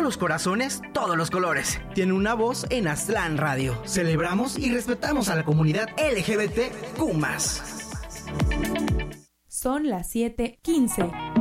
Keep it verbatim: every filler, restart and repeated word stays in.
los corazones, todos los colores. Tiene una voz en Aztlán Radio. Celebramos y respetamos a la comunidad L G B T Q más. Son las siete quince.